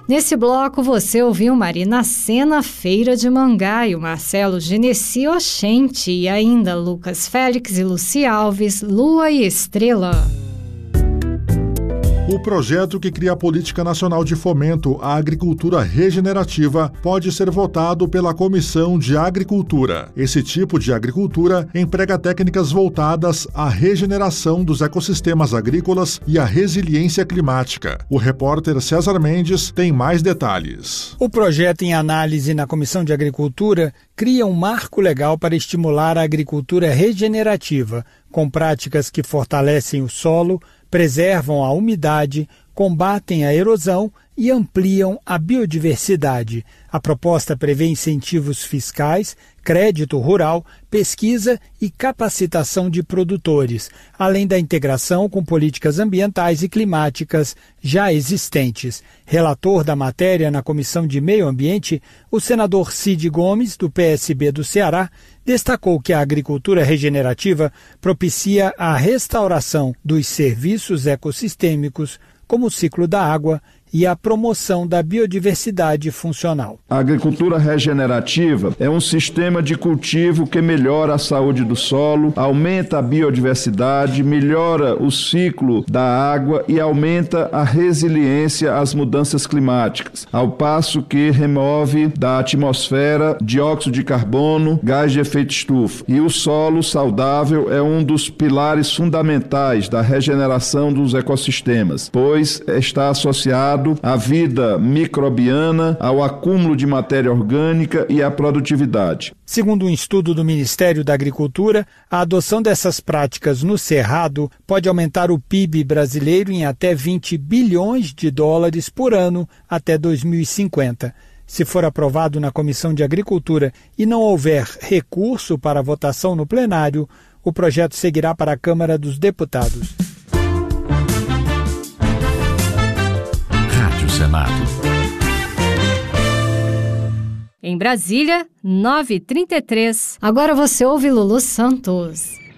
Nesse bloco você ouviu Marina Sena, Feira de Mangá, e o Marcelo Genesi Oxente, e ainda Lucas Félix e Luci Alves, Lua e Estrela. O projeto que cria a Política Nacional de Fomento à Agricultura Regenerativa pode ser votado pela Comissão de Agricultura. Esse tipo de agricultura emprega técnicas voltadas à regeneração dos ecossistemas agrícolas e à resiliência climática. O repórter César Mendes tem mais detalhes. O projeto em análise na Comissão de Agricultura cria um marco legal para estimular a agricultura regenerativa, com práticas que fortalecem o solo, preservam a umidade, combatem a erosão e ampliam a biodiversidade. A proposta prevê incentivos fiscais, crédito rural, pesquisa e capacitação de produtores, além da integração com políticas ambientais e climáticas já existentes. Relator da matéria na Comissão de Meio Ambiente, o senador Cid Gomes, do PSB do Ceará, destacou que a agricultura regenerativa propicia a restauração dos serviços ecossistêmicos, como o ciclo da água e a promoção da biodiversidade funcional. A agricultura regenerativa é um sistema de cultivo que melhora a saúde do solo, aumenta a biodiversidade, melhora o ciclo da água e aumenta a resiliência às mudanças climáticas, ao passo que remove da atmosfera dióxido de carbono, gás de efeito estufa. E o solo saudável é um dos pilares fundamentais da regeneração dos ecossistemas, pois está associado à vida microbiana, ao acúmulo de matéria orgânica e à produtividade. Segundo um estudo do Ministério da Agricultura, a adoção dessas práticas no Cerrado pode aumentar o PIB brasileiro em até 20 bilhões de dólares por ano até 2050. Se for aprovado na Comissão de Agricultura e não houver recurso para votação no plenário, o projeto seguirá para a Câmara dos Deputados. Senado. Em Brasília, 9h33. Agora você ouve Lulu Santos.